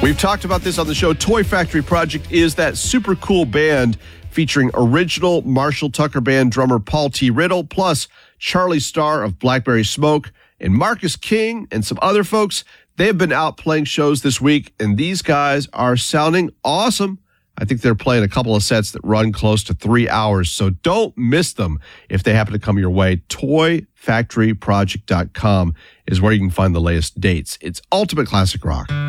We've talked about this on the show. Toy Factory Project is that super cool band featuring original Marshall Tucker Band drummer Paul T. Riddle, plus Charlie Starr of Blackberry Smoke, and Marcus King and some other folks. They have been out playing shows this week, and these guys are sounding awesome. I think they're playing a couple of sets that run close to 3 hours, so don't miss them if they happen to come your way. ToyFactoryProject.com is where you can find the latest dates. It's ultimate classic rock.